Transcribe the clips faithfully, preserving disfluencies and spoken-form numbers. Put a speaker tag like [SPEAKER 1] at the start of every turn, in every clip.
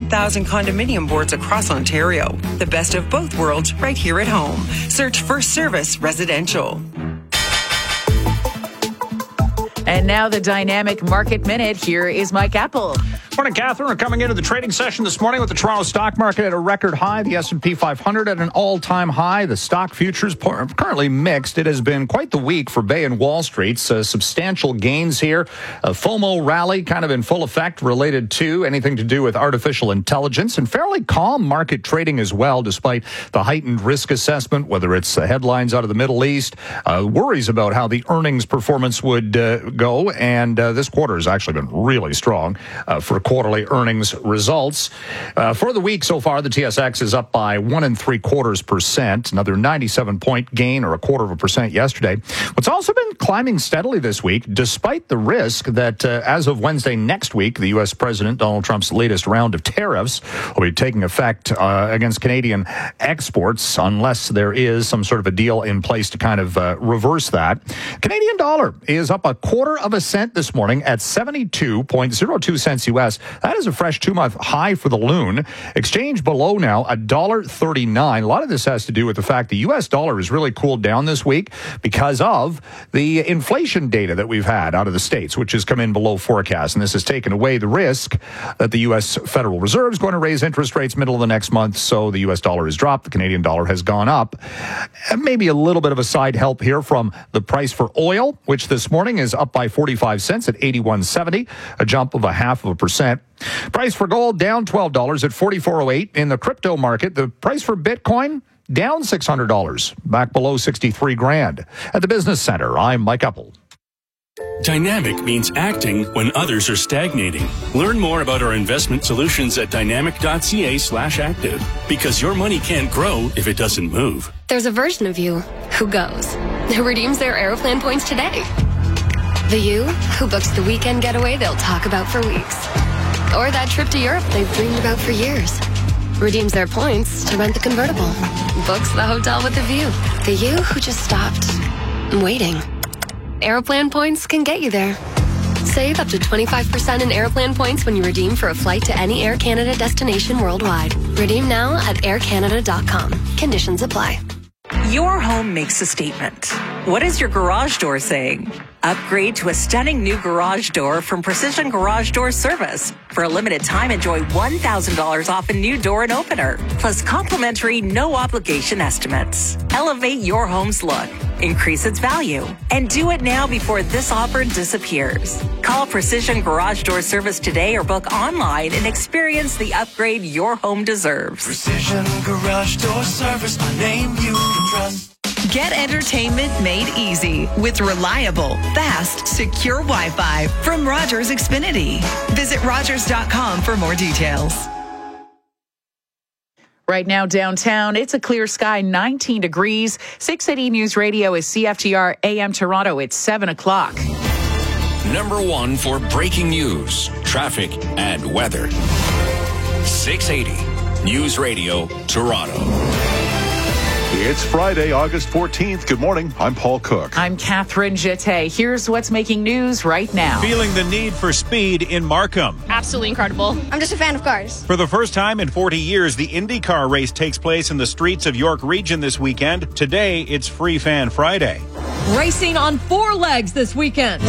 [SPEAKER 1] thousand condominium boards across Ontario. The best of both worlds right here at home. Search First Service Residential.
[SPEAKER 2] And now the Dynamic Market Minute. Here is Mike Apple.
[SPEAKER 3] Morning, Catherine. We're coming into the trading session this morning with the Toronto stock market at a record high, the S and P five hundred at an all-time high. The stock futures are currently mixed. It has been quite the week for Bay and Wall Street. Uh, substantial gains here. A FOMO rally kind of in full effect related to anything to do with artificial intelligence, and fairly calm market trading as well, despite the heightened risk assessment, whether it's the headlines out of the Middle East, uh, worries about how the earnings performance would uh, go. And uh, this quarter has actually been really strong uh, for quarterly earnings results. Uh, for the week so far, the T S X is up by one and three quarters percent, another ninety-seven point gain or a quarter of a percent yesterday. What's also been climbing steadily this week, despite the risk that uh, as of Wednesday next week, the U S President Donald Trump's latest round of tariffs will be taking effect uh, against Canadian exports unless there is some sort of a deal in place to kind of uh, reverse that. Canadian dollar is up a quarter of a cent this morning at seventy-two point zero two cents U S. That is a fresh two-month high for the loon. Exchange below now, one dollar thirty-nine. A lot of this has to do with the fact the U S dollar has really cooled down this week because of the inflation data that we've had out of the States, which has come in below forecast. And this has taken away the risk that the U S Federal Reserve is going to raise interest rates middle of the next month. So the U S dollar has dropped. The Canadian dollar has gone up. And maybe a little bit of a side help here from the price for oil, which this morning is up by forty-five cents at eighty-one seventy, a jump of a half of a percent. Price for gold down twelve dollars at forty-four oh eight. In the crypto market, the price for Bitcoin down six hundred dollars, back below sixty-three grand. At the Business Center, I'm Mike Apple.
[SPEAKER 4] Dynamic means acting when others are stagnating. Learn more about our investment solutions at dynamic.ca slash active. Because your money can't grow if it doesn't move.
[SPEAKER 5] There's a version of you who goes, who redeems their Aeroplan points today. The you who books the weekend getaway they'll talk about for weeks. Or that trip to Europe they've dreamed about for years. Redeems their points to rent the convertible. Books the hotel with the view. The you who just stopped waiting. Aeroplan points can get you there. Save up to twenty-five percent in Aeroplan points when you redeem for a flight to any Air Canada destination worldwide. Redeem now at air canada dot com. Conditions apply.
[SPEAKER 6] Your home makes a statement. What is your garage door saying? Upgrade to a stunning new garage door from Precision Garage Door Service. For a limited time, enjoy one thousand dollars off a new door and opener, plus complimentary, no-obligation estimates. Elevate your home's look, increase its value, and do it now before this offer disappears. Call Precision Garage Door Service today or book online and experience the upgrade your home deserves.
[SPEAKER 7] Precision Garage Door Service, a name you can trust.
[SPEAKER 8] Get entertainment made easy with reliable, fast, secure Wi-Fi from Rogers Xfinity. Visit rogers dot com for more details.
[SPEAKER 2] Right now downtown, it's a clear sky, nineteen degrees. six eighty News Radio is C F T R A M Toronto. It's seven o'clock.
[SPEAKER 9] Number one for breaking news, traffic, and weather. six eighty News Radio Toronto.
[SPEAKER 10] It's Friday, August fourteenth. Good morning. I'm Paul Cook.
[SPEAKER 2] I'm Catherine Jeté. Here's what's making news right now.
[SPEAKER 11] Feeling the need for speed in Markham.
[SPEAKER 12] Absolutely incredible. I'm just a fan of cars.
[SPEAKER 11] For the first time in forty years, the IndyCar race takes place in the streets of York Region this weekend. Today, it's Free Fan Friday.
[SPEAKER 13] Racing on four legs this weekend.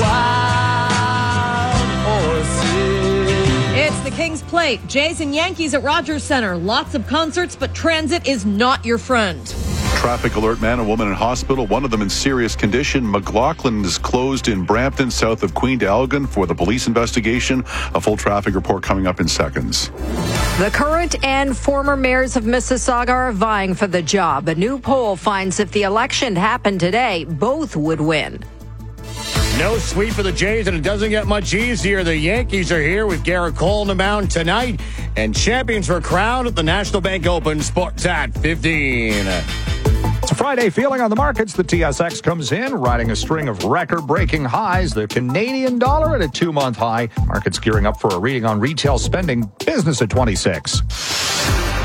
[SPEAKER 7] Wild horses.
[SPEAKER 13] It's the King's Plate. Jays and Yankees at Rogers Center. Lots of concerts, but transit is not your friend.
[SPEAKER 10] Traffic alert: man and woman in hospital, one of them in serious condition. McLaughlin is closed in Brampton, south of Queen to Elgin, for the police investigation. A full traffic report coming up in seconds.
[SPEAKER 14] The current and former mayors of Mississauga are vying for the job. A new poll finds if the election happened today, both would win.
[SPEAKER 15] No sweep for the Jays, and it doesn't get much easier. The Yankees are here with Garrett Cole on the mound tonight, and champions were crowned at the National Bank Open. Sportsat fifteen.
[SPEAKER 3] It's a Friday feeling on the markets. The T S X comes in, riding a string of record-breaking highs. The Canadian dollar at a two-month high. Markets gearing up for a reading on retail spending. Business at twenty-six.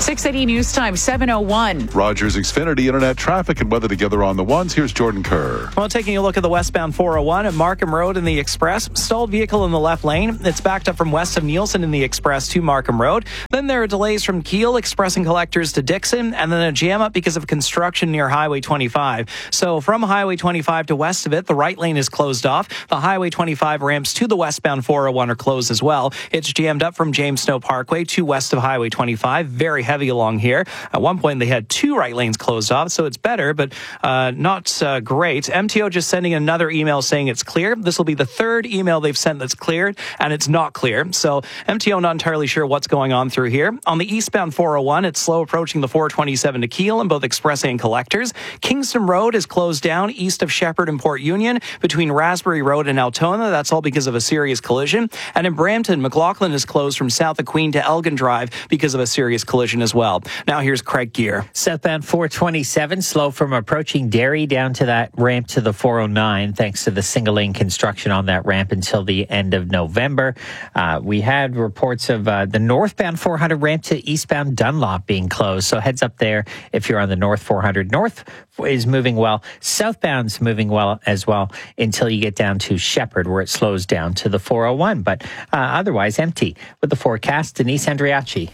[SPEAKER 2] six eighty News Time, seven oh one.
[SPEAKER 10] Rogers Xfinity Internet traffic and weather together on the ones. Here's Jordan Kerr.
[SPEAKER 16] Well, taking a look at the westbound four oh one at Markham Road in the Express. Stalled vehicle in the left lane. It's backed up from west of Nielsen in the Express to Markham Road. Then there are delays from Kiel, Express and Collectors to Dixon, and then a jam up because of construction near Highway twenty-five. So from Highway twenty-five to west of it, the right lane is closed off. The Highway twenty-five ramps to the westbound four oh one are closed as well. It's jammed up from James Snow Parkway to west of Highway twenty-five. Very heavy along here. At one point, they had two right lanes closed off, so it's better, but uh, not uh, great. M T O just sending another email saying it's clear. This will be the third email they've sent that's cleared, and it's not clear. So M T O not entirely sure what's going on through here. On the eastbound four oh one, it's slow approaching the four twenty-seven to Kiel in both Express and Collectors. Kingston Road is closed down east of Shepherd and Port Union between Raspberry Road and Altona. That's all because of a serious collision. And in Brampton, McLaughlin is closed from south of Queen to Elgin Drive because of a serious collision as well. Now here's Craig Gear.
[SPEAKER 17] Southbound four twenty-seven, slow from approaching Derry down to that ramp to the four oh nine, thanks to the single lane construction on that ramp until the end of November. Uh, we had reports of uh, the northbound four hundred ramp to eastbound Dunlop being closed. So heads up there if you're on the north four hundred. North is moving well. Southbound's moving well as well until you get down to Shepherd, where it slows down to the four oh one. But uh, otherwise empty. With the forecast, Denise Andriachi.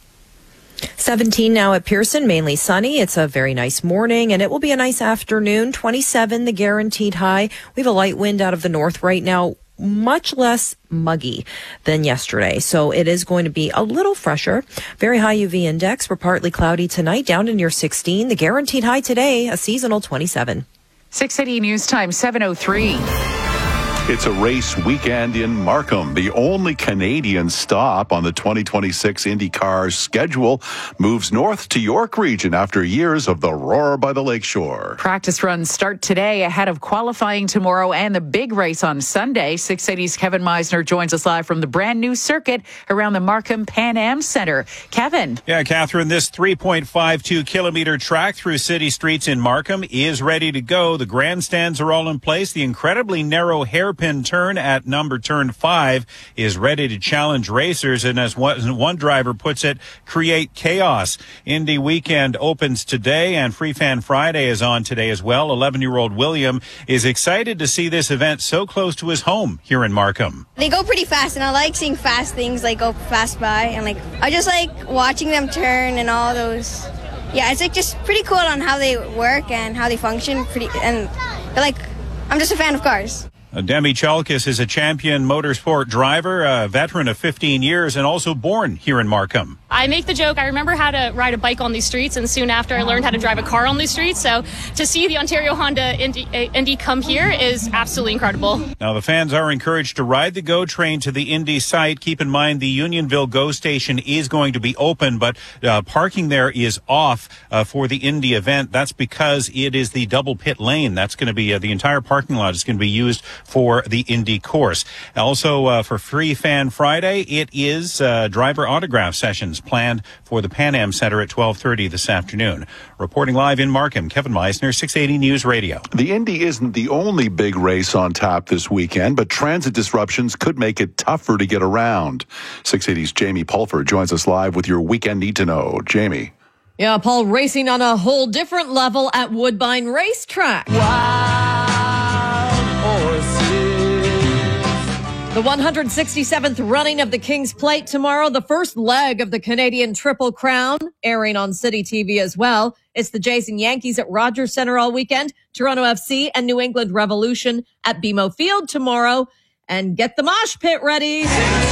[SPEAKER 18] seventeen now at Pearson, mainly sunny. It's a very nice morning, and it will be a nice afternoon. twenty-seven, the guaranteed high. We have a light wind out of the north right now, much less muggy than yesterday. So it is going to be a little fresher. Very high U V index. We're partly cloudy tonight, down to near sixteen. The guaranteed high today, a seasonal twenty-seven.
[SPEAKER 2] six eighty News Time, seven oh three.
[SPEAKER 10] It's a race weekend in Markham. The only Canadian stop on the twenty twenty-six IndyCar schedule moves north to York Region after years of the roar by the lakeshore.
[SPEAKER 2] Practice runs start today ahead of qualifying tomorrow and the big race on Sunday. six eighty's Kevin Meisner joins us live from the brand new circuit around the Markham Pan Am Center. Kevin.
[SPEAKER 11] Yeah, Catherine, this three point five two kilometer track through city streets in Markham is ready to go. The grandstands are all in place. The incredibly narrow hairpin turn at number turn five is ready to challenge racers, and as one, one driver puts it, create chaos. Indy weekend opens today, and Free Fan Friday is on today as well. eleven-year-old William is excited to see this event so close to his home here in Markham.
[SPEAKER 12] They go pretty fast, and I like seeing fast things like go fast by, and like I just like watching them turn and all those. Yeah, it's like just pretty cool on how they work and how they function. Pretty, and they're like, I'm just a fan of cars.
[SPEAKER 11] Uh, Demi Chalkis is a champion motorsport driver, a veteran of fifteen years, and also born here in Markham.
[SPEAKER 19] I make the joke, I remember how to ride a bike on these streets, and soon after I learned how to drive a car on these streets. So to see the Ontario Honda Indy, Indy come here is absolutely incredible.
[SPEAKER 11] Now, the fans are encouraged to ride the GO train to the Indy site. Keep in mind the Unionville GO station is going to be open, but uh, parking there is off uh, for the Indy event. That's because it is the double pit lane. That's going to be uh, the entire parking lot is going to be used for the Indy course. Also, uh, for Free Fan Friday, it is uh, driver autograph sessions planned for the Pan Am Center at twelve thirty this afternoon. Reporting live in Markham, Kevin Meisner, six eighty News Radio.
[SPEAKER 10] The Indy isn't the only big race on tap this weekend, but transit disruptions could make it tougher to get around. six eighty's Jamie Pulford joins us live with your Weekend Need to Know. Jamie.
[SPEAKER 13] Yeah, Paul, racing on a whole different level at Woodbine Racetrack.
[SPEAKER 7] Wild horses.
[SPEAKER 13] The one hundred sixty-seventh running of the King's Plate tomorrow, the first leg of the Canadian Triple Crown, airing on City T V as well. It's the Jays and Yankees at Rogers Centre all weekend, Toronto F C and New England Revolution at B M O Field tomorrow. And get the mosh pit ready.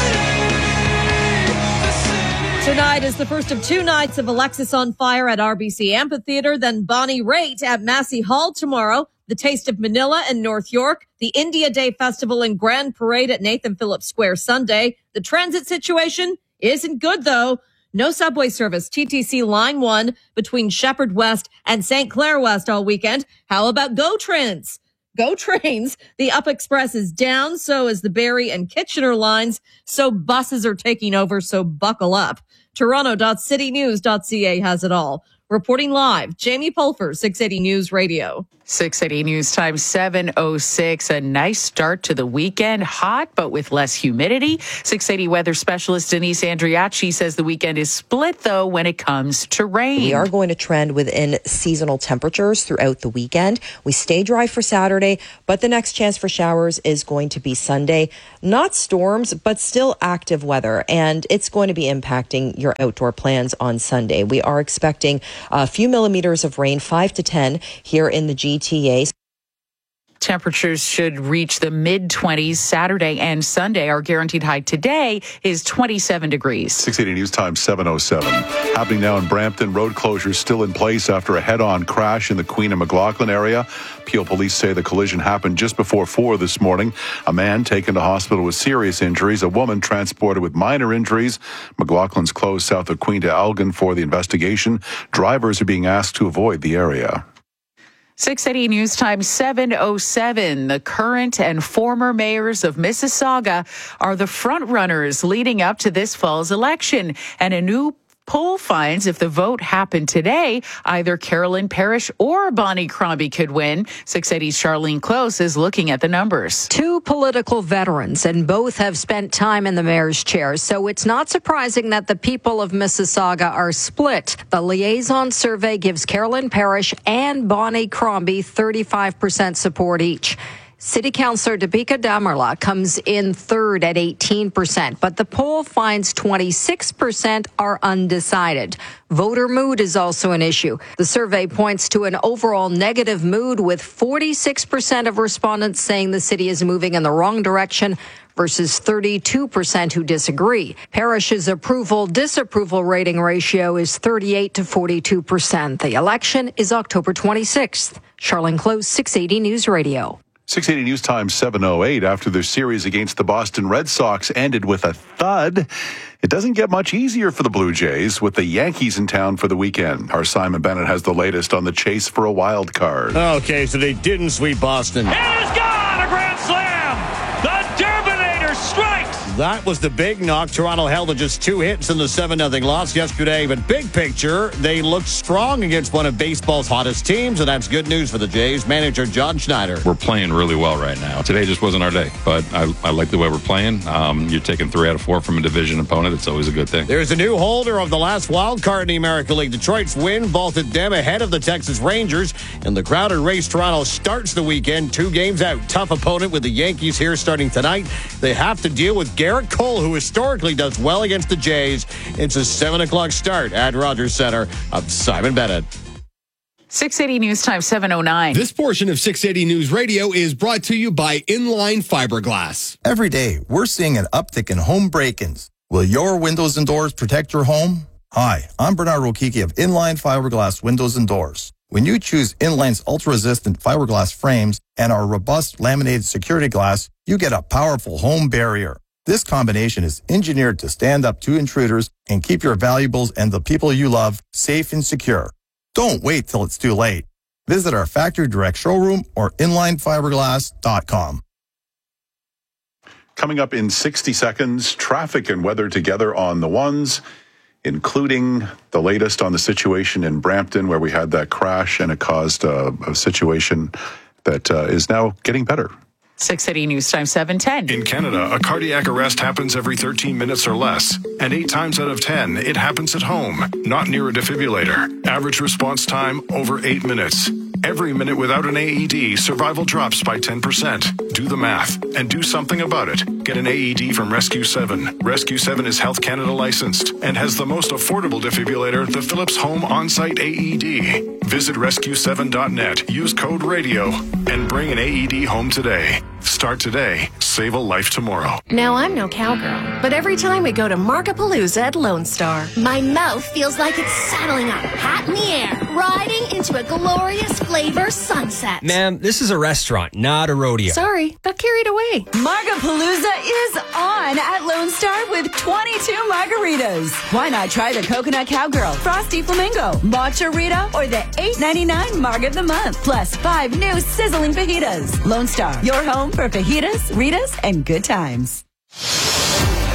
[SPEAKER 13] Tonight is the first of two nights of Alexis on Fire at R B C Amphitheatre, then Bonnie Raitt at Massey Hall tomorrow, the Taste of Manila in North York, the India Day Festival and Grand Parade at Nathan Phillips Square Sunday. The transit situation isn't good, though. No subway service, T T C Line one between Shepherd West and Saint Clair West all weekend. How about GO Trains? GO Trains. The Up Express is down, so is the Barrie and Kitchener lines. So buses are taking over, so buckle up. Toronto dot city news dot c a has it all. Reporting live, Jamie Pulford, six eighty News Radio.
[SPEAKER 2] six eighty News Time, seven oh six. A nice start to the weekend. Hot, but with less humidity. six eighty weather specialist Denise Andriacci says the weekend is split, though, when it comes to rain.
[SPEAKER 18] We are going to trend within seasonal temperatures throughout the weekend. We stay dry for Saturday, but the next chance for showers is going to be Sunday. Not storms, but still active weather, and it's going to be impacting your outdoor plans on Sunday. We are expecting a few millimeters of rain, five to ten, here in the G T A.
[SPEAKER 2] Temperatures should reach the mid-twenties Saturday and Sunday. Our guaranteed high today is twenty-seven degrees.
[SPEAKER 10] six eighty News Time, seven oh seven. Happening now in Brampton. Road closures still in place after a head-on crash in the Queen and McLaughlin area. Peel police say the collision happened just before four this morning. A man taken to hospital with serious injuries. A woman transported with minor injuries. McLaughlin's closed south of Queen to Elgin for the investigation. Drivers are being asked to avoid the area.
[SPEAKER 2] six eighty News Time, seven oh seven. The current and former mayors of Mississauga are the front runners leading up to this fall's election. And a new poll finds if the vote happened today, either Carolyn Parrish or Bonnie Crombie could win. six eighty's Charlene Close is looking at the numbers.
[SPEAKER 14] Two political veterans, and both have spent time in the mayor's chair, so it's not surprising that the people of Mississauga are split. The liaison survey gives Carolyn Parrish and Bonnie Crombie thirty-five percent support each. City Councillor Deepika Damarla comes in third at eighteen percent, but the poll finds twenty-six percent are undecided. Voter mood is also an issue. The survey points to an overall negative mood, with forty-six percent of respondents saying the city is moving in the wrong direction versus thirty-two percent who disagree. Parrish's approval-disapproval rating ratio is thirty-eight to forty-two percent. The election is October twenty-sixth. Charlene Close, six eighty News Radio.
[SPEAKER 10] six eighty News Time, seven oh eight. After their series against the Boston Red Sox ended with a thud, it doesn't get much easier for the Blue Jays with the Yankees in town for the weekend. Our Simon Bennett has the latest on the chase for a wild card.
[SPEAKER 15] Okay, so they didn't sweep Boston.
[SPEAKER 7] It is gone! A grand slam! The Derbinator strikes!
[SPEAKER 15] That was the big knock. Toronto held to just two hits in the seven nothing loss yesterday. But big picture, they looked strong against one of baseball's hottest teams, and that's good news for the Jays. Manager John Schneider.
[SPEAKER 20] We're playing really well right now. Today just wasn't our day, but I, I like the way we're playing. Um, you're taking three out of four from a division opponent. It's always a good thing.
[SPEAKER 15] There's a new holder of the last wild card in the American League. Detroit's win vaulted them ahead of the Texas Rangers. In the crowded race, Toronto starts the weekend two games out. Tough opponent with the Yankees here starting tonight. They have to deal with Garrett Cole, who historically does well against the Jays. It's a seven o'clock start at Rogers Center. I'm Simon Bennett.
[SPEAKER 2] six eighty News Time, seven oh nine.
[SPEAKER 21] This portion of six eighty News Radio is brought to you by Inline Fiberglass.
[SPEAKER 22] Every day, we're seeing an uptick in home break-ins. Will your windows and doors protect your home? Hi, I'm Bernard Rokiki of Inline Fiberglass Windows and Doors. When you choose Inline's ultra-resistant fiberglass frames and our robust laminated security glass, you get a powerful home barrier. This combination is engineered to stand up to intruders and keep your valuables and the people you love safe and secure. Don't wait till it's too late. Visit our factory direct showroom or inline fiberglass dot com.
[SPEAKER 10] Coming up in sixty seconds, traffic and weather together on the ones, including the latest on the situation in Brampton where we had that crash and it caused a, a situation that uh, is now getting better.
[SPEAKER 2] six eighty News Time, seven ten.
[SPEAKER 23] In Canada, a cardiac arrest happens every thirteen minutes or less. And eight times out of ten, it happens at home, not near a defibrillator. Average response time, over eight minutes. Every minute without an A E D, survival drops by ten percent. Do the math and do something about it. Get an A E D from Rescue seven. Rescue seven is Health Canada licensed and has the most affordable defibrillator, the Philips Home On-Site A E D. Visit rescue seven dot net, use code RADIO, and bring an A E D home today. Start today. Save a life tomorrow.
[SPEAKER 24] Now, I'm no cowgirl, but every time we go to Markapalooza at Lone Star, my mouth feels like it's saddling up, hat in the air, riding into a glorious flavor sunset.
[SPEAKER 25] Ma'am, this is a restaurant, not a rodeo.
[SPEAKER 24] Sorry, got carried away.
[SPEAKER 26] Margapalooza is on at Lone Star with twenty-two margaritas. Why not try the Coconut Cowgirl, Frosty Flamingo, Matcha Rita, or the eight ninety-nine Marg of the Month, plus five new sizzling fajitas. Lone Star, your home for fajitas, Ritas, and good times.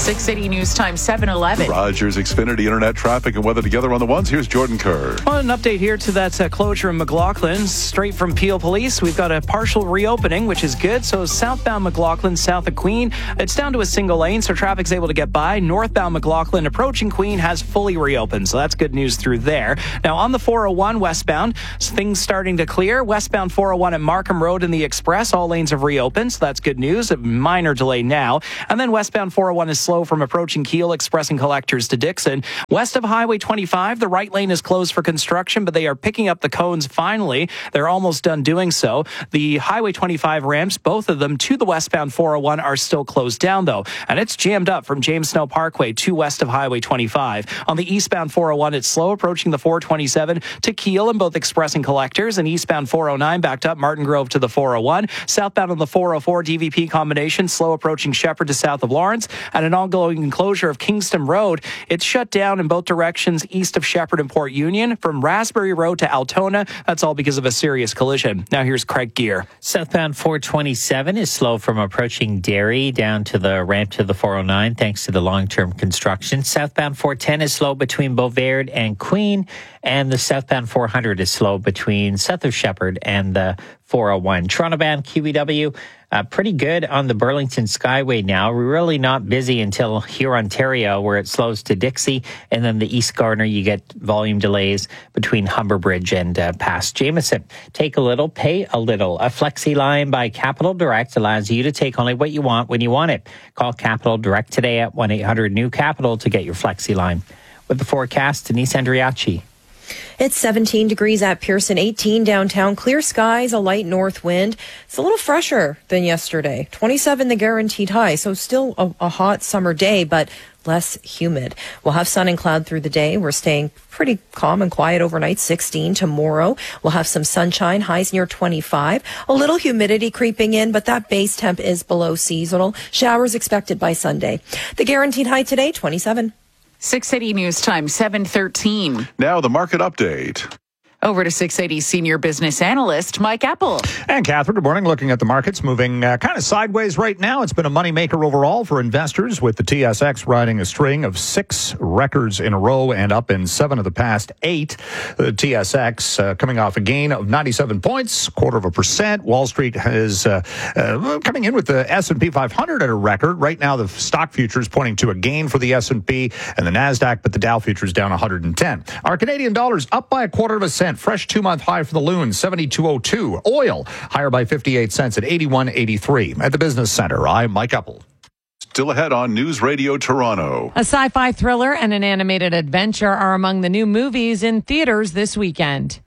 [SPEAKER 2] six City News Time seven eleven.
[SPEAKER 10] Rogers Xfinity Internet traffic and weather together on the ones. Here's Jordan Kerr.
[SPEAKER 16] Well, an update here to that uh, closure in McLaughlin. Straight from Peel Police, we've got a partial reopening, which is good. So southbound McLaughlin, south of Queen, it's down to a single lane, so traffic's able to get by. Northbound McLaughlin approaching Queen has fully reopened, so that's good news through there. Now on the four oh one westbound, things starting to clear. Westbound four oh one at Markham Road in the Express, all lanes have reopened, so that's good news. A minor delay now. And then westbound four oh one is slow from approaching Kiel, expressing collectors to Dixon. West of Highway twenty-five, the right lane is closed for construction, but they are picking up the cones finally. They're almost done doing so. The Highway twenty-five ramps, both of them to the westbound four oh one, are still closed down though, and it's jammed up from James Snow Parkway to west of Highway twenty-five. On the eastbound four oh one, it's slow approaching the four twenty-seven to Kiel and both expressing collectors, and eastbound four oh nine backed up Martin Grove to the four oh one. Southbound on the four oh four D V P combination, slow approaching Shepherd to south of Lawrence, and an ongoing enclosure of Kingston Road. It's shut down in both directions east of Shepherd and Port Union from Raspberry Road to Altona. That's all because of a serious collision. Now here's Craig Gear.
[SPEAKER 17] Southbound four twenty-seven is slow from approaching Derry down to the ramp to the four oh nine thanks to the long-term construction. Southbound four ten is slow between Beauvais and Queen, and the southbound four hundred is slow between south of Shepherd and the four oh one. Toronto bound Q E W, uh, pretty good on the Burlington Skyway now. We're really not busy until Huron, Ontario, where it slows to Dixie, and then the East Gardner, you get volume delays between Humber Bridge and uh, past Jameson. Take a little, pay a little. A Flexi line by Capital Direct allows you to take only what you want when you want it. Call Capital Direct today at one eight hundred new capital to get your Flexi line. With the forecast, Denise Andriachi.
[SPEAKER 18] It's seventeen degrees at Pearson, eighteen downtown, clear skies, a light north wind. It's a little fresher than yesterday. twenty-seven the guaranteed high, so still a, a hot summer day, but less humid. We'll have sun and cloud through the day. We're staying pretty calm and quiet overnight, sixteen tomorrow. We'll have some sunshine, highs near twenty-five. A little humidity creeping in, but that base temp is below seasonal. Showers expected by Sunday. The guaranteed high today, twenty-seven.
[SPEAKER 2] six eighty News Time, seven thirteen.
[SPEAKER 10] Now the market update.
[SPEAKER 2] Over to six eighty senior business analyst Mike Apple.
[SPEAKER 3] And Catherine, good morning. Looking at the markets, moving uh, kind of sideways right now. It's been a moneymaker overall for investors, with the T S X riding a string of six records in a row and up in seven of the past eight. The T S X uh, coming off a gain of ninety-seven points, quarter of a percent. Wall Street is uh, uh, coming in with the S and P five hundred at a record. Right now, the stock futures pointing to a gain for the S and P and the NASDAQ, but the Dow futures down one hundred ten. Our Canadian dollar's up by a quarter of a cent. Fresh two-month high for the loon, seventy-two oh two. Oil higher by fifty-eight cents at eighty-one eighty-three. At the Business Center, I'm Mike Apple.
[SPEAKER 10] Still ahead on News Radio Toronto.
[SPEAKER 1] A sci-fi thriller and an animated adventure are among the new movies in theaters this weekend.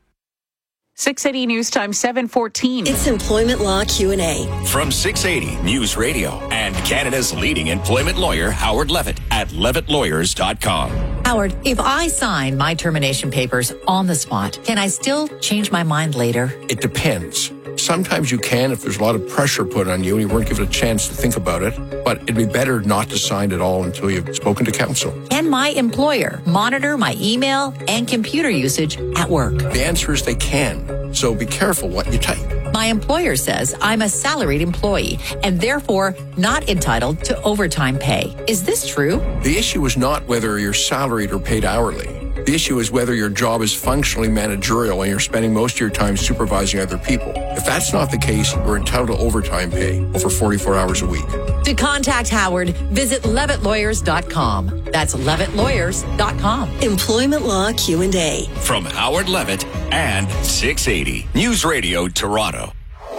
[SPEAKER 2] six eighty News Time, seven fourteen.
[SPEAKER 4] It's Employment Law Q and A.
[SPEAKER 5] From six eighty News Radio and Canada's leading employment lawyer, Howard Levitt, at levitt lawyers dot com.
[SPEAKER 6] Howard, if I sign my termination papers on the spot, can I still change my mind later?
[SPEAKER 8] It depends. Sometimes you can if there's a lot of pressure put on you and you weren't given a chance to think about it, but it'd be better not to sign at all until you've spoken to counsel.
[SPEAKER 6] Can my employer monitor my email and computer usage at work?
[SPEAKER 8] The answer is they can, so be careful what you type.
[SPEAKER 6] My employer says I'm a salaried employee and therefore not entitled to overtime pay. Is this true?
[SPEAKER 8] The issue is not whether you're salaried or paid hourly. The issue is whether your job is functionally managerial and you're spending most of your time supervising other people. If that's not the case, you're entitled to overtime pay over forty-four hours a week.
[SPEAKER 6] To contact Howard, visit levitt lawyers dot com. That's levitt lawyers dot com.
[SPEAKER 4] Employment Law Q and A.
[SPEAKER 5] From Howard Levitt and six eighty News Radio Toronto.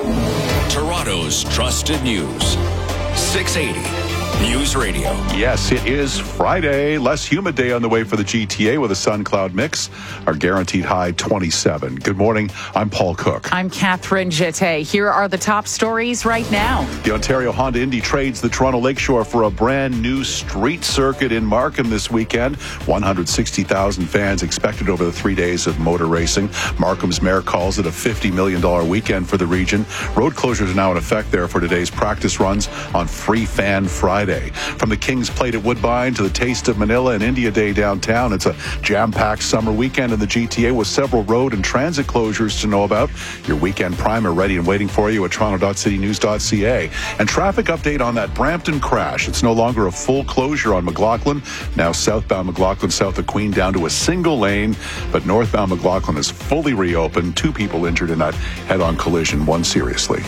[SPEAKER 5] Toronto's trusted news. six eighty News Radio.
[SPEAKER 10] Yes, it is Friday. Less humid day on the way for the G T A with a sun cloud mix. Our guaranteed high twenty-seven. Good morning. I'm Paul Cook.
[SPEAKER 2] I'm Catherine Jette. Here are the top stories right now.
[SPEAKER 10] The Ontario Honda Indy trades the Toronto Lakeshore for a brand new street circuit in Markham this weekend. one hundred sixty thousand fans expected over the three days of motor racing. Markham's mayor calls it a fifty million dollars weekend for the region. Road closures are now in effect there for today's practice runs on Free Fan Friday. Friday. From the King's Plate at Woodbine to the Taste of Manila and India Day downtown, it's a jam-packed summer weekend in the G T A with several road and transit closures to know about. Your weekend primer ready and waiting for you at toronto dot city news dot c a. And traffic update on that Brampton crash. It's no longer a full closure on McLaughlin. Now southbound McLaughlin south of Queen down to a single lane, but northbound McLaughlin is fully reopened. Two people injured in that head-on collision, one seriously.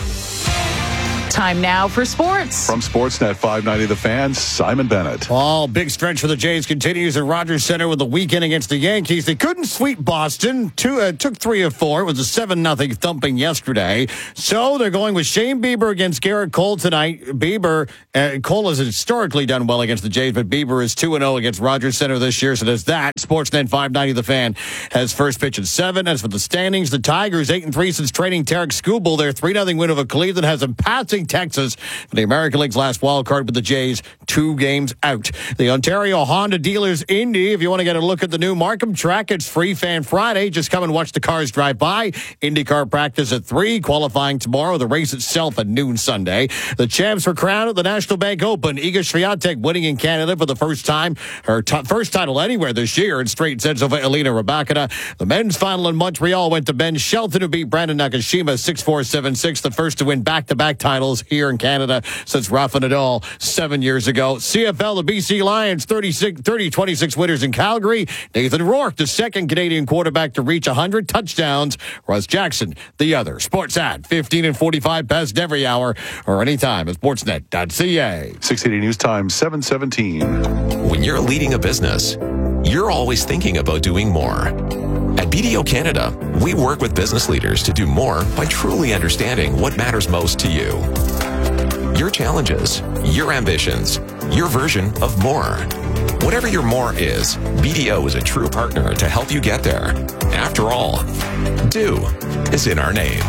[SPEAKER 2] Time now for sports.
[SPEAKER 10] From Sportsnet five ninety The Fan, Simon Bennett.
[SPEAKER 15] Oh, big stretch for the Jays continues at Rogers Center with the weekend against the Yankees. They couldn't sweep Boston. Two, uh, took three of four. It was a seven nothing thumping yesterday. So they're going with Shane Bieber against Garrett Cole tonight. Bieber, uh, Cole has historically done well against the Jays, but Bieber is two and oh against Rogers Center this year. So there's that. Sportsnet five ninety The Fan has first pitch at seven. As for the standings, the Tigers eight and three since trading Tarek Skubal. Their three nothing win over Cleveland has them passing Texas for the American League's last wild card with the Jays two games out. The Ontario Honda Dealers Indy, if you want to get a look at the new Markham track, it's Free Fan Friday. Just come and watch the cars drive by. IndyCar practice at three, qualifying tomorrow, the race itself at noon Sunday. The champs were crowned at the National Bank Open. Iga Swiatek winning in Canada for the first time, her t- first title anywhere this year in straight sets over Elena Rybakina. The men's final in Montreal went to Ben Shelton, who beat Brandon Nakashima six four, seven six, the first to win back-to-back titles here in Canada since Rafa Nadal seven years ago. C F L, the B C Lions, thirty twenty-six winners in Calgary. Nathan Rourke, the second Canadian quarterback to reach one hundred touchdowns. Russ Jackson, the other. Sports at fifteen and forty-five, best every hour or anytime at sportsnet dot c a.
[SPEAKER 10] six eighty News Time, seven seventeen.
[SPEAKER 9] When you're leading a business, you're always thinking about doing more. At B D O Canada, we work with business leaders to do more by truly understanding what matters most to you. Your challenges, your ambitions, your version of more. Whatever your more is, B D O is a true partner to help you get there. After all, do is in our name.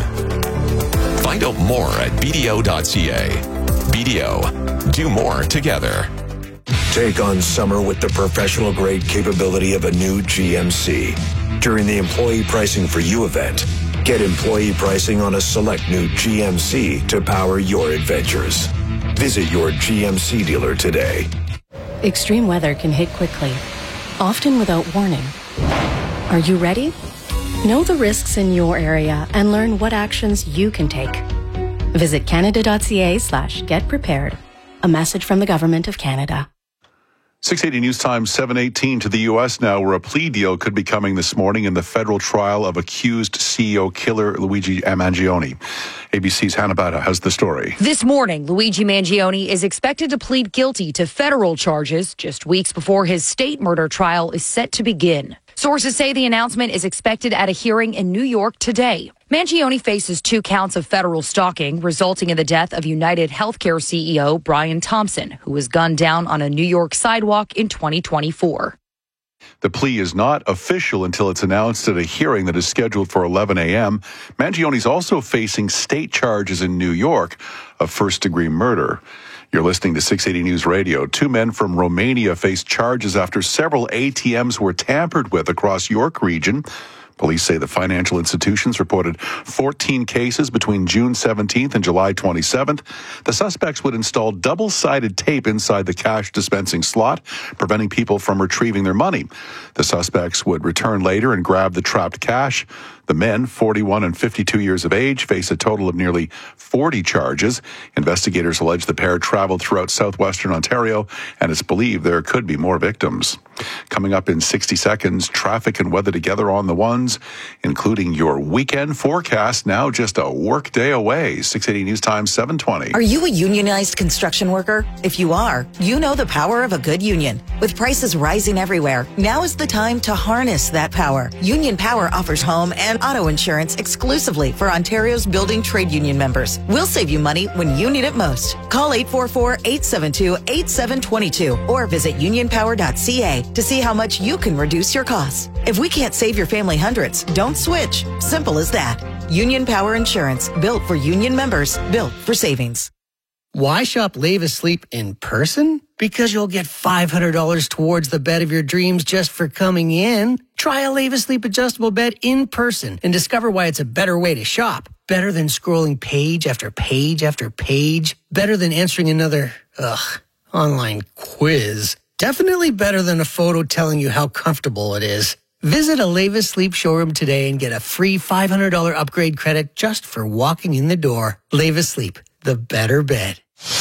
[SPEAKER 9] Find out more at b d o dot c a. B D O, do more together.
[SPEAKER 11] Take on summer with the professional grade capability of a new G M C. During the employee pricing for you event, get employee pricing on a select new G M C to power your adventures. Visit your G M C dealer today.
[SPEAKER 12] Extreme weather can hit quickly, often without warning. Are you ready? Know the risks in your area and learn what actions you can take. Visit canada dot c a slash get prepared. A message from the Government of Canada.
[SPEAKER 10] six eighty News Time, seven eighteen to the U S now, where a plea deal could be coming this morning in the federal trial of accused C E O killer Luigi Mangione. A B C's Hannah Bata has the story.
[SPEAKER 13] This morning, Luigi Mangione is expected to plead guilty to federal charges just weeks before his state murder trial is set to begin. Sources say the announcement is expected at a hearing in New York today. Mangione faces two counts of federal stalking, resulting in the death of United Healthcare C E O Brian Thompson, who was gunned down on a New York sidewalk in twenty twenty-four.
[SPEAKER 10] The plea is not official until it's announced at a hearing that is scheduled for eleven a.m. Mangione's also facing state charges in New York of first-degree murder. You're listening to six eighty News Radio. Two men from Romania faced charges after several A T Ms were tampered with across York region. Police say the financial institutions reported fourteen cases between June seventeenth and July twenty-seventh. The suspects would install double-sided tape inside the cash dispensing slot, preventing people from retrieving their money. The suspects would return later and grab the trapped cash. The men, forty-one and fifty-two years of age, face a total of nearly forty charges. Investigators allege the pair traveled throughout southwestern Ontario, and it's believed there could be more victims. Coming up in sixty seconds, traffic and weather together on the ones, including your weekend forecast, now just a work day away. six eighty News Time, seven twenty.
[SPEAKER 14] Are you a unionized construction worker? If you are, you know the power of a good union. With prices rising everywhere, now is the time to harness that power. Union Power offers home and auto insurance exclusively for Ontario's building trade union members. We'll save you money when you need it most. Call eight four four, eight seven two, eight seven two two or visit union power dot c a to see how much you can reduce your costs. If we can't save your family hundreds, don't switch. Simple as that. Union Power Insurance, built for union members, built for savings.
[SPEAKER 19] Why shop Leave Asleep in person? Because you'll get five hundred dollars towards the bed of your dreams just for coming in. Try a Leave Asleep adjustable bed in person and discover why it's a better way to shop. Better than scrolling page after page after page. Better than answering another, ugh, online quiz. Definitely better than a photo telling you how comfortable it is. Visit a Levis Sleep showroom today and get a free five hundred dollars upgrade credit just for walking in the door. Levis Sleep, the better bed.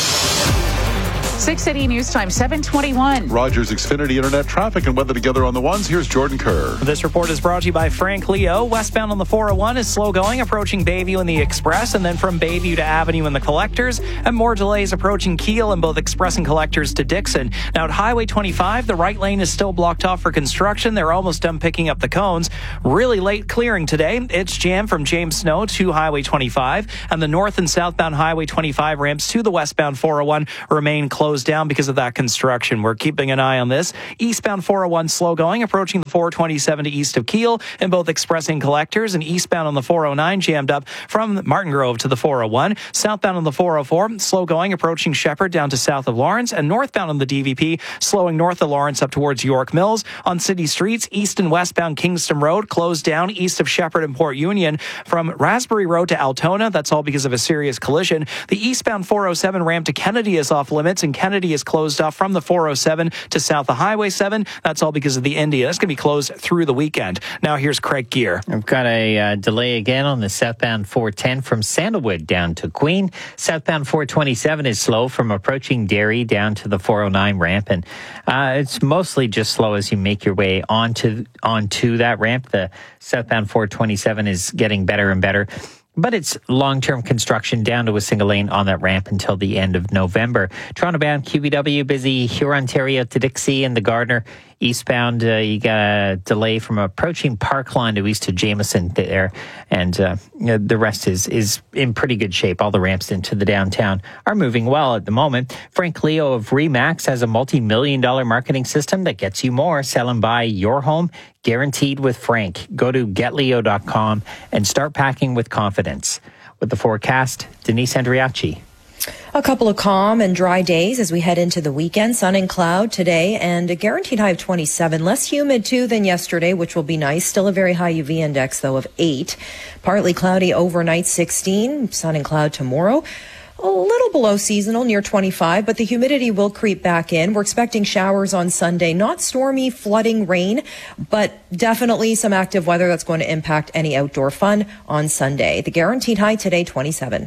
[SPEAKER 2] six eighty News Time, seven twenty-one.
[SPEAKER 10] Rogers Xfinity Internet traffic and weather together on the ones. Here's Jordan Kerr.
[SPEAKER 16] This report is brought to you by Frank Leo. Westbound on the four oh one is slow going, approaching Bayview in the Express, and then from Bayview to Avenue in the Collectors, and more delays approaching Keele in both Express and Collectors to Dixon. Now at Highway twenty-five, the right lane is still blocked off for construction. They're almost done picking up the cones. Really late clearing today. It's jammed from James Snow to Highway twenty-five, and the north and southbound Highway twenty-five ramps to the westbound four oh one remain closed down because of that construction. We're keeping an eye on this. Eastbound four oh one slow going, approaching the four twenty-seven to east of Keele in both Express and Collectors, and eastbound on the four oh nine jammed up from Martin Grove to the four oh one. Southbound on the four oh four slow going, approaching Shepherd down to south of Lawrence, and northbound on the D V P slowing north of Lawrence up towards York Mills. On city streets, east and westbound Kingston Road closed down east of Shepherd and Port Union from Raspberry Road to Altona. That's all because of a serious collision. The eastbound four oh seven ramp to Kennedy is off limits, and Kennedy is closed off from the four oh seven to south of Highway seven. That's all because of the India. That's going to be closed through the weekend. Now here's Craig Gear.
[SPEAKER 17] I've got a uh, delay again on the southbound four ten from Sandalwood down to Queen. Southbound four twenty-seven is slow from approaching Derry down to the four oh nine ramp, and uh, it's mostly just slow as you make your way onto onto that ramp. The southbound four twenty-seven is getting better and better, but it's long-term construction down to a single lane on that ramp until the end of November. Toronto-bound Q V W busy Huron-Ontario to Dixie and the Gardner. Eastbound, uh, you got a delay from approaching Parkline to east of Jameson there, and uh, the rest is is in pretty good shape. All the ramps into the downtown are moving well at the moment. Frank Leo of Remax has a multi-million dollar marketing system that gets you more. Sell and buy your home, guaranteed with Frank. Go to get leo dot com and start packing with confidence. With the forecast, Denise Andriachi.
[SPEAKER 18] A couple of calm and dry days as we head into the weekend. Sun and cloud today and a guaranteed high of twenty-seven. Less humid, too, than yesterday, which will be nice. Still a very high U V index, though, of eight. Partly cloudy overnight, sixteen. Sun and cloud tomorrow. A little below seasonal, near twenty-five, but the humidity will creep back in. We're expecting showers on Sunday. Not stormy, flooding rain, but definitely some active weather that's going to impact any outdoor fun on Sunday. The guaranteed high today, twenty-seven.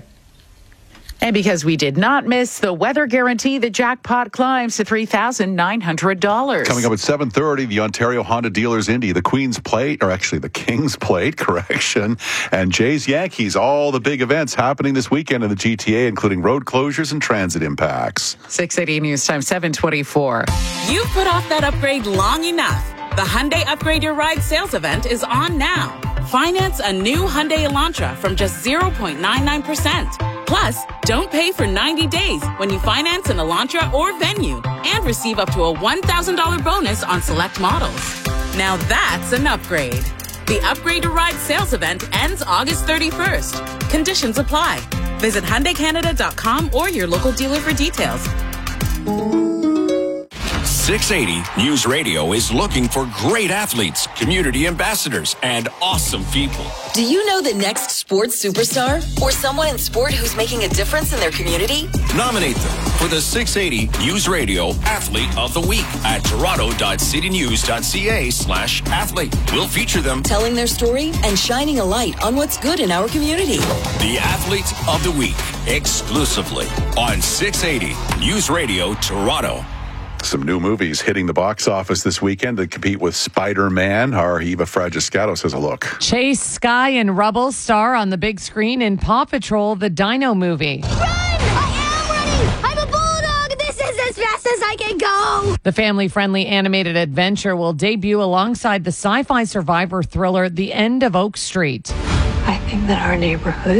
[SPEAKER 2] And because we did not miss the weather guarantee, the jackpot climbs to three thousand nine hundred dollars.
[SPEAKER 10] Coming up at seven thirty, the Ontario Honda Dealers Indy, the Queen's Plate, or actually the King's Plate, correction, and Jay's Yankees. All the big events happening this weekend in the G T A, including road closures and transit impacts.
[SPEAKER 2] six eighty News Time, seven twenty-four.
[SPEAKER 7] You've put off that upgrade long enough. The Hyundai Upgrade Your Ride sales event is on now. Finance a new Hyundai Elantra from just zero point nine nine percent. Plus, don't pay for ninety days when you finance an Elantra or Venue, and receive up to a one thousand dollars bonus on select models. Now that's an upgrade. The Upgrade Your Ride sales event ends August thirty-first. Conditions apply. Visit Hyundai Canada dot com or your local dealer for details.
[SPEAKER 5] six eighty News Radio is looking for great athletes, community ambassadors, and awesome people.
[SPEAKER 4] Do you know the next sports superstar? Or someone in sport who's making a difference in their community?
[SPEAKER 5] Nominate them for the six eighty News Radio Athlete of the Week at toronto dot city news dot c a slash athlete. We'll feature them
[SPEAKER 4] telling their story and shining a light on what's good in our community.
[SPEAKER 5] The Athlete of the Week, exclusively on six eighty News Radio Toronto.
[SPEAKER 10] Some new movies hitting the box office this weekend to compete with Spider-Man. Our Eva Fragiscato says a look.
[SPEAKER 1] Chase Sky and Rubble star on the big screen in Paw Patrol, the Dino movie.
[SPEAKER 24] Run! I am running! I'm a bulldog! This is as fast as I can go!
[SPEAKER 1] The family-friendly animated adventure will debut alongside the sci-fi survivor thriller The End of Oak Street.
[SPEAKER 20] I think that our neighborhood,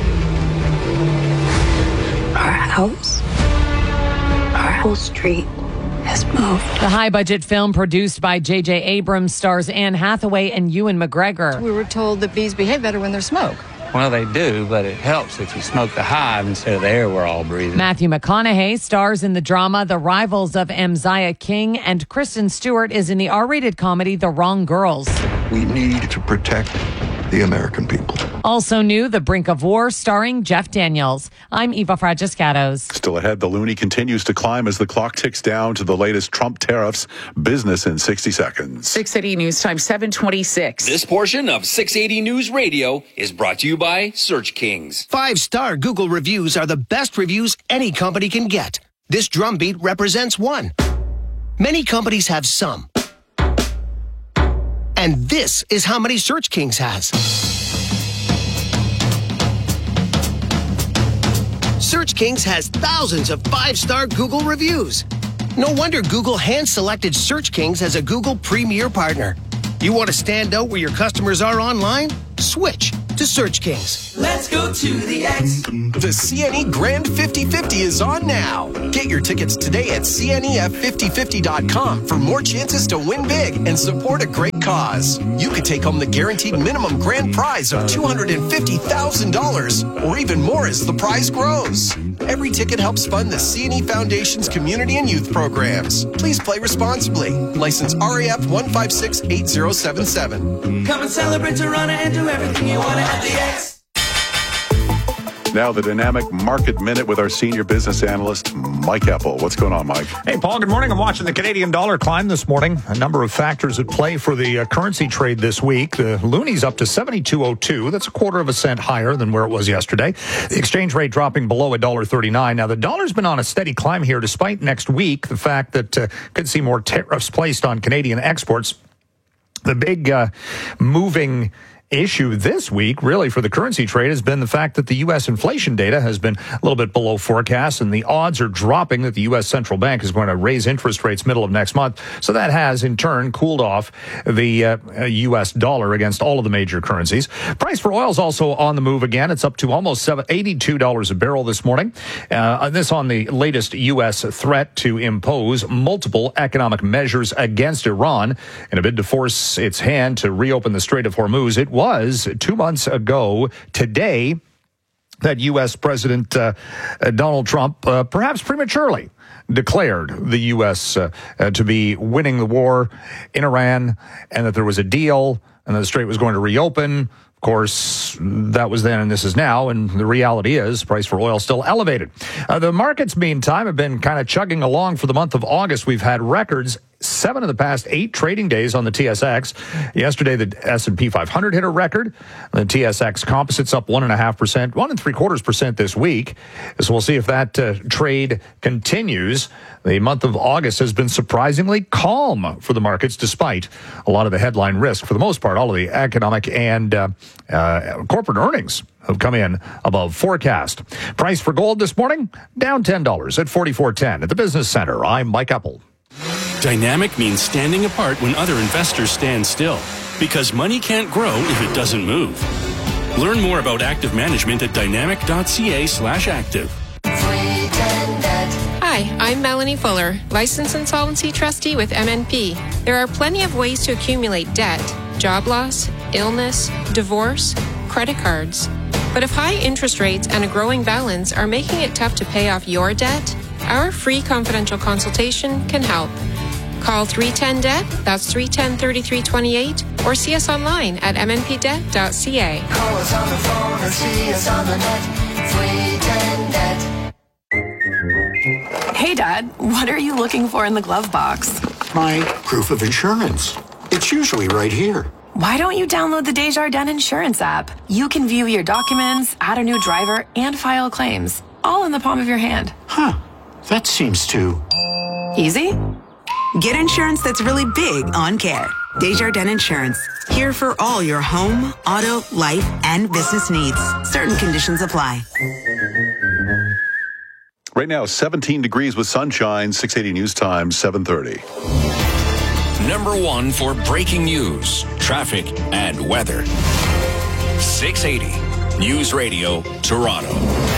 [SPEAKER 20] our house, our whole street has moved.
[SPEAKER 1] The high-budget film produced by J J Abrams stars Anne Hathaway and Ewan McGregor.
[SPEAKER 21] We were told that bees behave better when there's smoke.
[SPEAKER 22] Well, they do, but it helps if you smoke the hive instead of the air we're all breathing.
[SPEAKER 1] Matthew McConaughey stars in the drama The Rivals of Amziah King, and Kristen Stewart is in the R-rated comedy The Wrong Girls.
[SPEAKER 23] We need to protect the American people.
[SPEAKER 1] Also new, The Brink of War, starring Jeff Daniels. I'm Eva Fragiscatos.
[SPEAKER 10] Still ahead, the loonie continues to climb as the clock ticks down to the latest Trump tariffs. Business in sixty seconds.
[SPEAKER 2] six eighty News Time, seven twenty-six.
[SPEAKER 3] This portion of six eighty News Radio is brought to you by Search Kings.
[SPEAKER 6] Five-star Google reviews are the best reviews any company can get. This drumbeat represents one. Many companies have some. And this is how many Search Kings has. Search Kings has thousands of five-star Google reviews. No wonder Google hand-selected Search Kings as a Google Premier Partner. You want to stand out where your customers are online? Switch to Search Kings.
[SPEAKER 8] Let's go to the X.
[SPEAKER 6] The C N E Grand fifty fifty is on now. Get your tickets today at C N E F fifty fifty dot com for more chances to win big and support a great cause. You could take home the guaranteed minimum grand prize of two hundred fifty thousand dollars or even more as the prize grows. Every ticket helps fund the C N E Foundation's community and youth programs. Please play responsibly. License R A F one five six eight zero seven seven.
[SPEAKER 8] Come and celebrate Toronto and do everything you want at the X.
[SPEAKER 10] Now the Dynamic Market Minute with our senior business analyst, Mike Apple. What's going on, Mike?
[SPEAKER 23] Hey, Paul, good morning. I'm watching the Canadian dollar climb this morning. A number of factors at play for the uh, currency trade this week. The loonie's up to seventy-two oh two. That's a quarter of a cent higher than where it was yesterday. The exchange rate dropping below one dollar thirty-nine. Now, the dollar's been on a steady climb here despite next week the fact that uh, could see more tariffs placed on Canadian exports. The big uh, moving issue this week, really, for the currency trade has been the fact that the U S inflation data has been a little bit below forecast, and the odds are dropping that the U S central bank is going to raise interest rates middle of next month. So that has, in turn, cooled off the uh, U S dollar against all of the major currencies. Price for oil is also on the move again. It's up to almost eighty-two dollars a barrel this morning. Uh, this on the latest U S threat to impose multiple economic measures against Iran in a bid to force its hand to reopen the Strait of Hormuz. It was two months ago today that U S. President uh, Donald Trump, uh, perhaps prematurely, declared the U S. Uh, uh, to be winning the war in Iran, and that there was a deal and that the Strait was going to reopen. Of course, that was then and this is now, and the reality is price for oil still elevated. Uh, the markets, meantime, have been kind of chugging along for the month of August. We've had records seven of the past eight trading days on the T S X. Yesterday, the S and P five hundred hit a record. The T S X Composite's up one and a half percent, one and three quarters percent this week. So we'll see if that uh, trade continues. The month of August has been surprisingly calm for the markets, despite a lot of the headline risk. For the most part, all of the economic and uh, uh, corporate earnings have come in above forecast. Price for gold this morning, down ten dollars at forty-four ten. At the Business Center, I'm Mike Apple.
[SPEAKER 25] Dynamic means standing apart when other investors stand still, because money can't grow if it doesn't move. Learn more about active management at dynamic.ca slash active.
[SPEAKER 26] Hi, I'm Melanie Fuller, licensed insolvency trustee with M N P. There are plenty of ways to accumulate debt: job loss, illness, divorce, credit cards. But if high interest rates and a growing balance are making it tough to pay off your debt, our free confidential consultation can help. Call three ten D E B, that's three one zero, three three two eight, or see us online at m n p debt dot c a.
[SPEAKER 8] Call us on the phone or see us on the net. three ten D E B.
[SPEAKER 27] Hey, Dad, what are you looking for in the glove box?
[SPEAKER 28] My proof of insurance. It's usually right here.
[SPEAKER 27] Why don't you download the Desjardins Insurance app? You can view your documents, add a new driver, and file claims, all in the palm of your hand.
[SPEAKER 28] Huh. That seems too
[SPEAKER 27] easy.
[SPEAKER 29] Get insurance that's really big on care. Desjardins Insurance. Here for all your home, auto, life, and business needs. Certain conditions apply.
[SPEAKER 10] Right now, seventeen degrees with sunshine, six eighty News Time, seven thirty.
[SPEAKER 5] Number one for breaking news, traffic, and weather. six eighty News Radio, Toronto.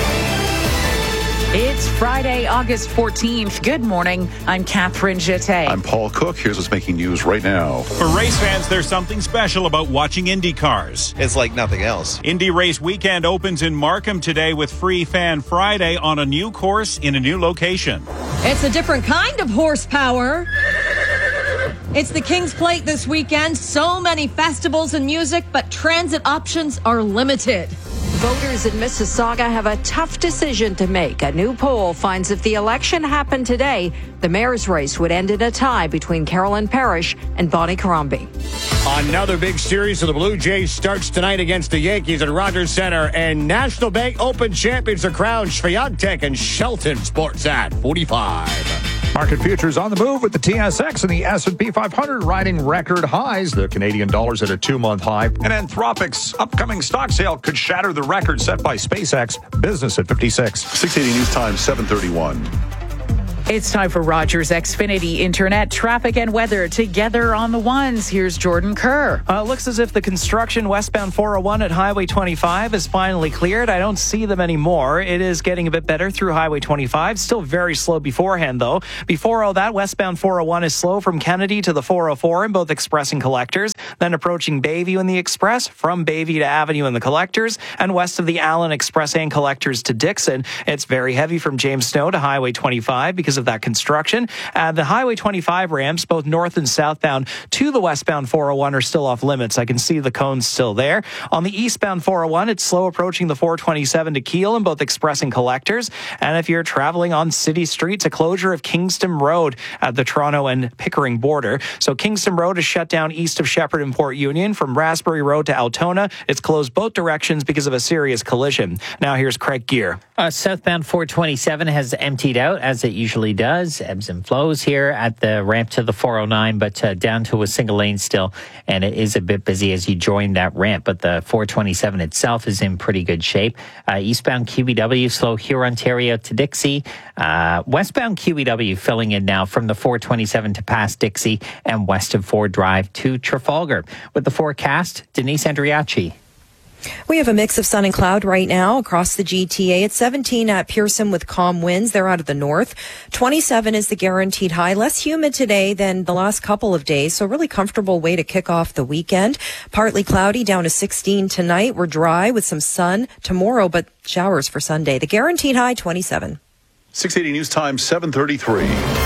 [SPEAKER 2] It's Friday, August fourteenth. Good morning. I'm Catherine Jeté.
[SPEAKER 10] I'm Paul Cook. Here's what's making news right now.
[SPEAKER 30] For race fans, there's something special about watching Indy cars.
[SPEAKER 31] It's like nothing else.
[SPEAKER 30] Indy Race Weekend opens in Markham today with Free Fan Friday on a new course in a new location.
[SPEAKER 1] It's a different kind of horsepower.
[SPEAKER 9] It's the King's Plate this weekend. So many festivals and music, but transit options are limited.
[SPEAKER 11] Voters in Mississauga have a tough decision to make. A new poll finds if the election happened today, the mayor's race would end in a tie between Carolyn Parrish and Bonnie Crombie.
[SPEAKER 12] Another big series of the Blue Jays starts tonight against the Yankees at Rogers Center, and National Bank Open champions are crowned. Swiatek and Shelton Sports at forty-five.
[SPEAKER 23] Market futures on the move with the T S X and the S and P five hundred riding record highs. The Canadian dollar's at a two-month high. And Anthropic's upcoming stock sale could shatter the record set by SpaceX. Business at fifty-six.
[SPEAKER 10] six eighty News Time, seven thirty-one.
[SPEAKER 2] It's time for Rogers Xfinity Internet traffic and weather together on the ones. Here's Jordan Kerr.
[SPEAKER 13] Uh, looks as if the construction westbound four oh one at Highway twenty-five is finally cleared. I don't see them anymore. It is getting a bit better through Highway twenty-five. Still very slow beforehand, though. Before all that, westbound four oh one is slow from Kennedy to the four oh four in both Express and Collectors. Then approaching Bayview in the Express, from Bayview to Avenue in the Collectors, and west of the Allen Express and Collectors to Dixon. It's very heavy from James Snow to Highway twenty-five because of that construction. Uh, the Highway twenty-five ramps, both north and southbound to the westbound four oh one, are still off limits. I can see the cones still there. On the eastbound four oh one, it's slow approaching the four twenty-seven to Kiel in both Express and Collectors. And if you're traveling on City Streets, a closure of Kingston Road at the Toronto and Pickering border. So Kingston Road is shut down east of Shepherd and Port Union. From Raspberry Road to Altona, it's closed both directions because of a serious collision. Now here's Craig Gear.
[SPEAKER 14] Uh, southbound four twenty-seven has emptied out, as it usually does. Ebbs and flows here at the ramp to the four oh nine, but uh, down to a single lane still, and it is a bit busy as you join that ramp, but the four twenty-seven itself is in pretty good shape. Uh, eastbound Q B W slow here, Ontario to Dixie. Uh, westbound Q B W filling in now from the four twenty-seven to past Dixie and west of Ford Drive to Trafalgar. With the forecast, Denise Andriachi.
[SPEAKER 15] We have a mix of sun and cloud right now across the G T A. It's seventeen at Pearson with calm winds. They're out of the north. twenty-seven is the guaranteed high. Less humid today than the last couple of days, so really comfortable way to kick off the weekend. Partly cloudy down to sixteen tonight. We're dry with some sun tomorrow, but showers for Sunday. The guaranteed high, twenty-seven.
[SPEAKER 10] six eighty News Time, seven thirty-three.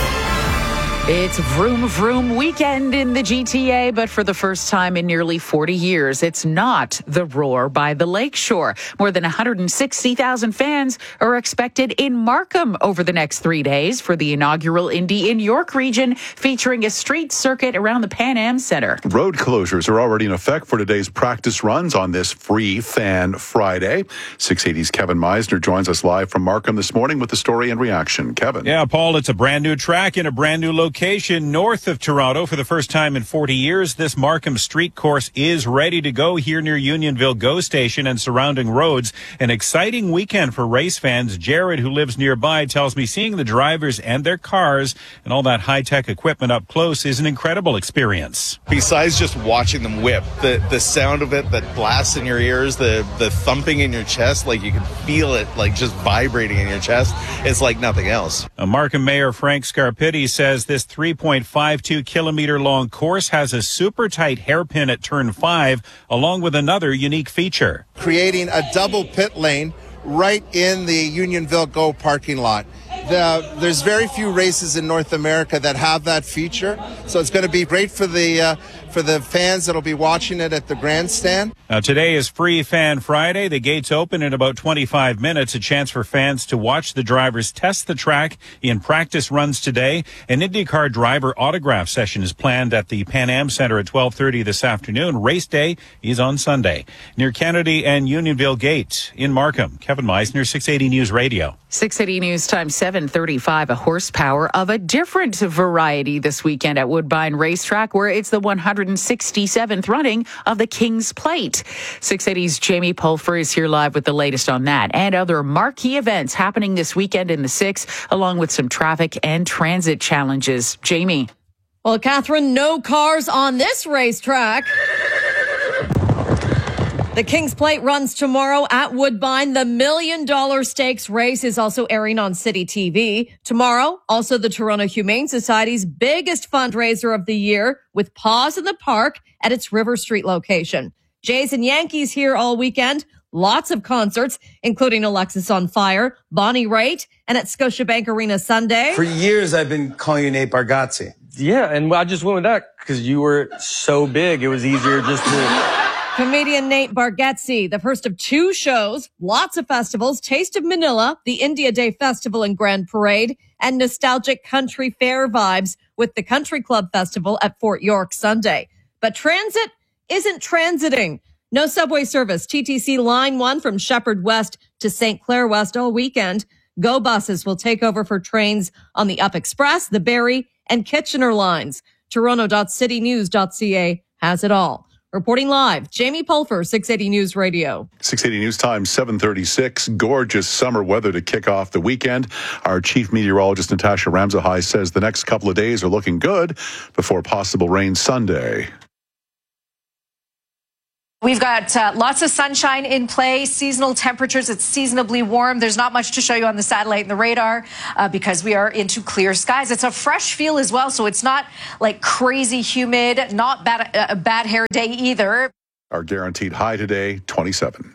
[SPEAKER 2] It's Vroom Vroom weekend in the G T A, but for the first time in nearly forty years, it's not the Roar by the Lakeshore. More than one hundred sixty thousand fans are expected in Markham over the next three days for the inaugural Indy in York region, featuring a street circuit around the Pan Am Center.
[SPEAKER 10] Road closures are already in effect for today's practice runs on this Free Fan Friday. six eighty's Kevin Meisner joins us live from Markham this morning with the story and reaction. Kevin.
[SPEAKER 30] Yeah, Paul, it's a brand new track in a brand new location. Location north of Toronto for the first time in forty years. This Markham Street course is ready to go here near Unionville GO Station and surrounding roads. An exciting weekend for race fans. Jared, who lives nearby, tells me seeing the drivers and their cars and all that high-tech equipment up close is an incredible experience.
[SPEAKER 16] Besides just watching them whip, the the sound of it that blasts in your ears, the the thumping in your chest, like you can feel it like just vibrating in your chest. It's like nothing else.
[SPEAKER 30] A Markham Mayor Frank Scarpitti says this three point five two kilometer long course has a super tight hairpin at turn five, along with another unique feature.
[SPEAKER 17] Creating a double pit lane right in the Unionville GO parking lot. The, there's very few races in North America that have that feature, so it's going to be great for the uh, for the fans that'll be watching it at the grandstand.
[SPEAKER 30] Now, today is Free Fan Friday. The gates open in about twenty-five minutes. A chance for fans to watch the drivers test the track in practice runs today. An IndyCar driver autograph session is planned at the Pan Am Center at twelve thirty this afternoon. Race day is on Sunday. Near Kennedy and Unionville Gate in Markham. Kevin Meisner, six eighty News Radio.
[SPEAKER 2] six eighty News Time, seven thirty-five. A horsepower of a different variety this weekend at Woodbine Racetrack, where it's the one hundred sixty-seventh running of the King's Plate. six eighty's Jamie Pulfer is here live with the latest on that and other marquee events happening this weekend in the six, along with some traffic and transit challenges. Jamie.
[SPEAKER 9] Well, Catherine, no cars on this racetrack. The King's Plate runs tomorrow at Woodbine. The Million Dollar Stakes race is also airing on City T V. Tomorrow, also the Toronto Humane Society's biggest fundraiser of the year with Paws in the Park at its River Street location. Jays and Yankees here all weekend. Lots of concerts, including Alexis on Fire, Bonnie Raitt, and at Scotiabank Arena Sunday.
[SPEAKER 18] For years, I've been calling you Nate Bargatze.
[SPEAKER 3] Yeah, and I just went with that because you were so big. It was easier just to...
[SPEAKER 9] Comedian Nate Bargatze, the first of two shows, lots of festivals, Taste of Manila, the India Day Festival and Grand Parade, and nostalgic country fair vibes with the Country Club Festival at Fort York Sunday. But transit isn't transiting. No subway service. T T C Line one from Shepherd West to Saint Clair West all weekend. Go buses will take over for trains on the Up Express, the Barrie, and Kitchener lines. Toronto dot city news dot c a has it all. Reporting live, Jamie Pulfer, six eighty News Radio.
[SPEAKER 10] six eighty News Time, seven thirty-six. Gorgeous summer weather to kick off the weekend. Our chief meteorologist, Natasha Ramzahai, says the next couple of days are looking good before possible rain Sunday.
[SPEAKER 4] We've got uh, lots of sunshine in play, seasonal temperatures. It's seasonably warm. There's not much to show you on the satellite and the radar uh, because we are into clear skies. It's a fresh feel as well, so it's not like crazy humid, not bad, a bad hair day either.
[SPEAKER 10] Our guaranteed high today, twenty-seven.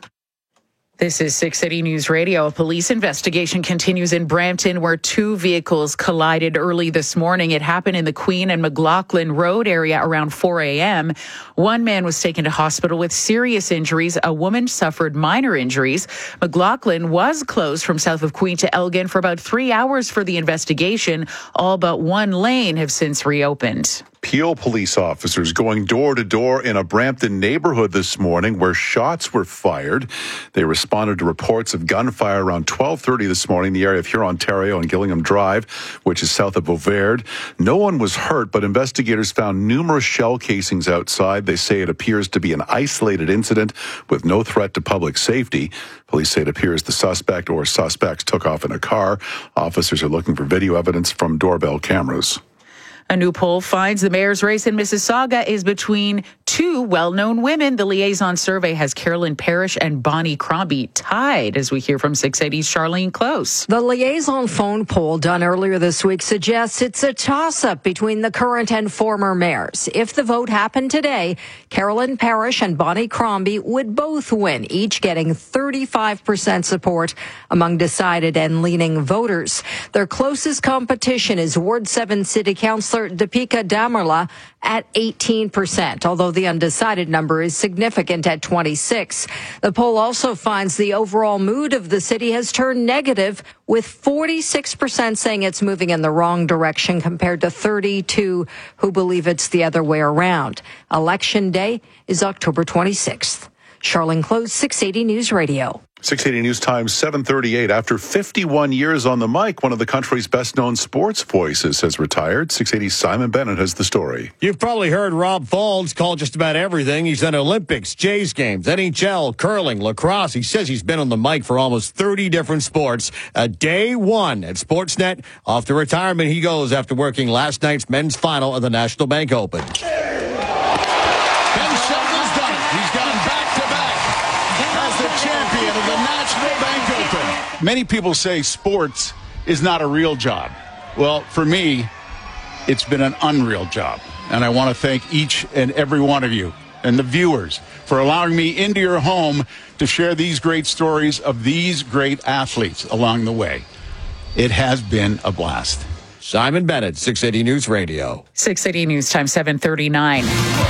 [SPEAKER 2] This is six eighty News Radio. A police investigation continues in Brampton where two vehicles collided early this morning. It happened in the Queen and McLaughlin Road area around four a.m. One man was taken to hospital with serious injuries. A woman suffered minor injuries. McLaughlin was closed from south of Queen to Elgin for about three hours for the investigation. All but one lane have since reopened.
[SPEAKER 10] Peel police officers going door to door in a Brampton neighborhood this morning where shots were fired. They responded to reports of gunfire around twelve thirty this morning in the area of Hurontario and Gillingham Drive, which is south of Beauverde. No one was hurt, but investigators found numerous shell casings outside. They say it appears to be an isolated incident with no threat to public safety. Police say it appears the suspect or suspects took off in a car. Officers are looking for video evidence from doorbell cameras.
[SPEAKER 2] A new poll finds the mayor's race in Mississauga is between two well-known women. The Liaison survey has Carolyn Parrish and Bonnie Crombie tied, as we hear from six eighty's Charlene Close.
[SPEAKER 11] The Liaison phone poll done earlier this week suggests it's a toss-up between the current and former mayors. If the vote happened today, Carolyn Parrish and Bonnie Crombie would both win, each getting thirty-five percent support among decided and leaning voters. Their closest competition is Ward seven City Councillor Deepika Damarla at eighteen percent, although the undecided number is significant at twenty-six. The poll also finds the overall mood of the city has turned negative, with forty-six percent saying it's moving in the wrong direction compared to thirty-two who believe it's the other way around. Election day is October twenty-sixth. Charlene Close, six eighty News Radio.
[SPEAKER 10] six eighty News Time, seven thirty-eight. After fifty-one years on the mic, one of the country's best-known sports voices has retired. six eighty's Simon Bennett has the story.
[SPEAKER 12] You've probably heard Rob Falls call just about everything. He's done Olympics, Jays games, N H L, curling, lacrosse. He says he's been on the mic for almost thirty different sports. A day one at Sportsnet. Off to retirement he goes after working last night's men's final of the National Bank Open.
[SPEAKER 6] Many people say sports is not a real job. Well, for me, it's been an unreal job. And I want to thank each and every one of you and the viewers for allowing me into your home to share these great stories of these great athletes along the way. It has been a blast.
[SPEAKER 12] Simon Bennett, six eighty News Radio.
[SPEAKER 2] six eighty News Time, seven thirty-nine.